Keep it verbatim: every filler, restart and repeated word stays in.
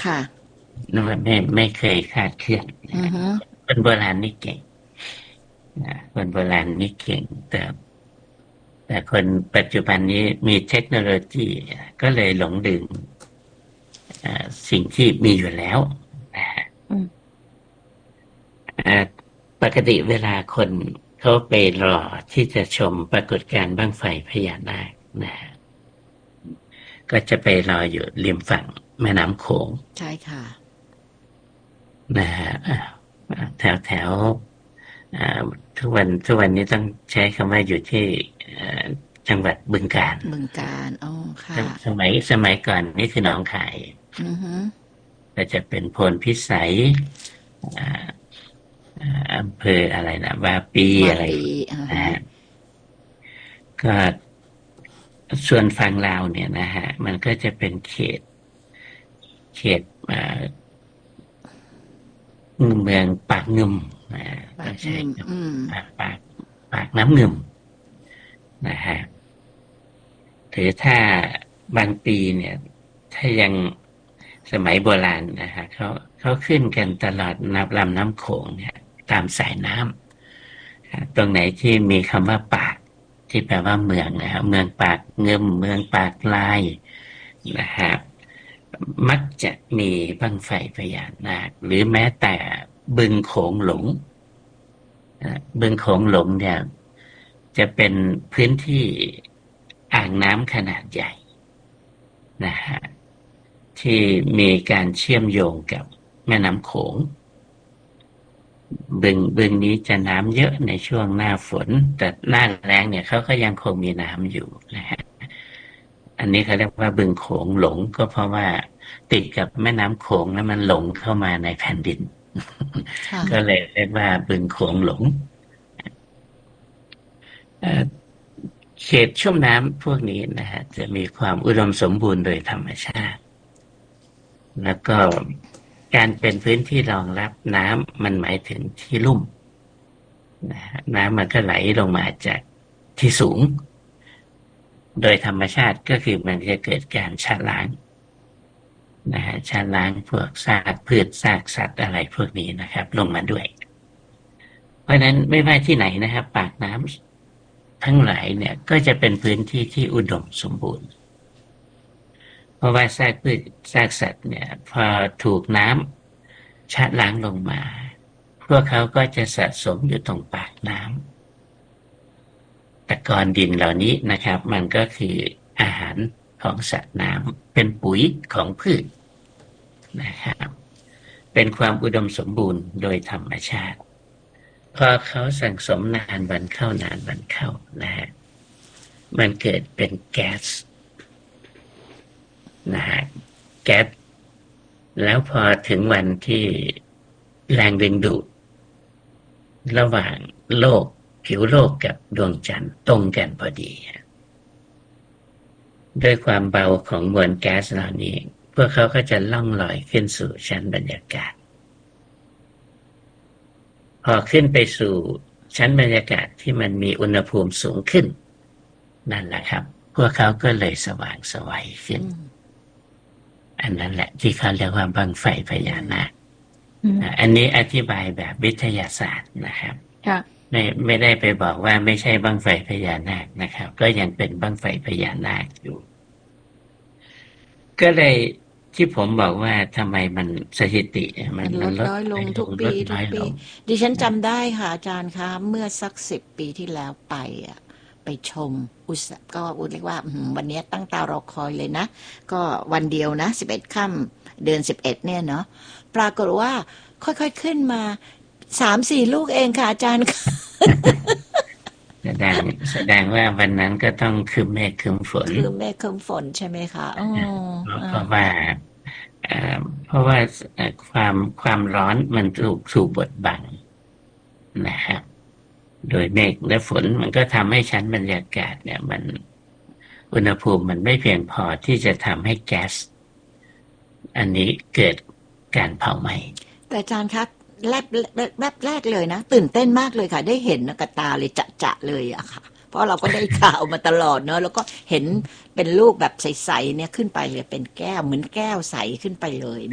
ค่ะไม่ไม่เคยคลาดเคลื่อนอือฮึคนโบราณนี่เก่งนะคนโบราณนี่เก่งแต่แต่คนปัจจุบันนี้มีเทคโนโลยีก็เลยหลงลืมสิ่งที่มีอยู่แล้วนะฮะปกติเวลาคนเขาไปรอที่จะชมปรากฏการณ์บั้งไฟพญานาคนะฮะก็จะไปรออยู่ริมฝั่งแม่น้ำโขงใช่ค่ะนะฮะแถวแถวทุกวันทุกวันนี้ต้องใช้คำว่าอยู่ที่จังหวัดบึงกาฬบึงกาฬอ๋อค่ะสมัยสมัยก่อนนี่คือหนองคายอือฮึก็จะเป็นโพนพิสัยอำเภออะไรนะวาปีอะไรนะฮะก็ส่วนฝั่งลาวเนี่ยนะฮะมันก็จะเป็นเขตเขตเมืองปากงึมต้องใช้ปากปากปากน้ำงึมนะฮะหรือถ้าบางปีเนี่ยถ้ายังสมัยโบราณนะฮะเขาเขาขึ้นกันตลอดนับลำน้ำโขงเนี่ยตามสายน้ำตรงไหนที่มีคำว่าปากที่แปลว่าเมืองนะครับเมืองปากเงิมเมืองปากลายนะฮะมักจะมีบั้งไฟพญานาคหรือแม้แต่บึงโขงหลงบึงโขงหลงเนี่ยจะเป็นพื้นที่อ่างน้ำขนาดใหญ่นะฮะที่มีการเชื่อมโยงกับแม่น้ำโขงบึงบึงนี้จะน้ำเยอะในช่วงหน้าฝนแต่หน้าแล้งเนี่ยเขาก็ยังคงมีน้ำอยู่นะฮะอันนี้เขาเรียกว่าบึงโขงหลงก็เพราะว่าติดกับแม่น้ำโขงแล้วมันหลงเข้ามาในแผ่นดินก็เลยเรียกว่าบึงโขงหลงเขตชุ่มน้ำพวกนี้นะฮะจะมีความอุดมสมบูรณ์โดยธรรมชาติแล้วก็การเป็นพื้นที่รองรับน้ำมันหมายถึงที่ลุ่มนะฮะน้ำมันก็ไหลลงมาจากที่สูงโดยธรรมชาติก็คือมันจะเกิดการชะล้างนะฮะชะล้างพวกซากพืชซากสัตว์อะไรพวกนี้นะครับลงมาด้วยเพราะนั้นไม่ว่าที่ไหนนะครับปากน้ำทั้งหลายเนี่ยก็จะเป็นพื้นที่ที่อุดมสมบูรณ์เพราะว่าซากพืชซากสัตว์เนี่ยพอถูกน้ำชะล้างลงมาพวกเขาก็จะสะสมอยู่ตรงปากน้ำตะกอนดินเหล่านี้นะครับมันก็คืออาหารของสัตว์น้ำเป็นปุ๋ยของพืชนะครับเป็นความอุดมสมบูรณ์โดยธรรมชาติพอเขาสั่งสมนานวันเข้านานวันเข้านะฮะมันเกิดเป็นแก๊สนะฮะแก๊สแล้วพอถึงวันที่แรงดึงดูดระหว่างโลกผิวโลกกับดวงจันทร์ตรงกันพอดีด้วยความเบาของมวลแก๊สเหล่านี้พวกเขาก็จะล่องลอยขึ้นสู่ชั้นบรรยากาศพอขึ้นไปสู่ชั้นบรรยากาศที่มันมีอุณหภูมิสูงขึ้นนั่นแหละครับพวกเขาก็เลยสว่างไสวขึ้นอันนั้นแหละที่เขาเรียกว่าบั้งไฟพญานาคอันนี้อธิบายแบบวิทยาศาสตร์นะครับไม่ไม่ได้ไปบอกว่าไม่ใช่บั้งไฟพญานาคนะครับก็ยังเป็นบั้งไฟพญานาคอยู่ก็เลยที่ผมบอกว่าทำไมมันสถิติมันลดน้อยลงทุกปีทุกปีดิฉันจำได้ค่ะอาจารย์คะเมื่อสักสิบปีที่แล้วไปอ่ะไปชมอุตสาก็อุเรียกว่าวันนี้ตั้งตารอคอยเลยนะก็วันเดียวนะสิบเอ็ดค่ำเดือนสิบเอ็ดเนี่ยเนาะปรากฏว่าค่อยๆขึ้นมาสามสี่ลูกเองค่ะอาจารย์แสดงแสดงว่าวันนั้นก็ต้องคืมเมฆคืมฝนคืมเมฆคืมฝนใช่ไหมคะอ๋อเพราะว่าเพราะว่าความความร้อนมันถูกถูกบดบังนะครับโดยเมฆและฝนมันก็ทำให้ชั้นบรรยากาศเนี่ยมันอุณหภูมิมันไม่เพียงพอที่จะทำให้แก๊สอันนี้เกิดการเผาไหม้แต่อาจารย์ครับแรกแรกแรกเลยนะตื่นเต้นมากเลยค่ะได้เห็นกับตาเลยจะจะเลยอะค่ะเพราะเราก็ได้ข่าวมาตลอดเนอะแล้วก็เห็นเป็นลูกแบบใสๆเนี่ยขึ้นไปเลยเป็นแก้วเหมือนแก้วใสขึ้นไปเลย